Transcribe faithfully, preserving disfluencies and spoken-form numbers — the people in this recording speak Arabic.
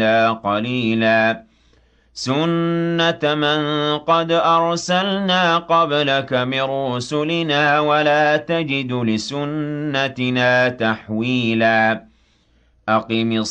إِلَّا قَلِيلًا سُنَّةَ مَن قَدْ أَرْسَلْنَا قَبْلَكَ مِن رُّسُلِنَا ۖ وَلَا تَجِدُ لِسُنَّتِنَا تَحْوِيلًا أَقِمِ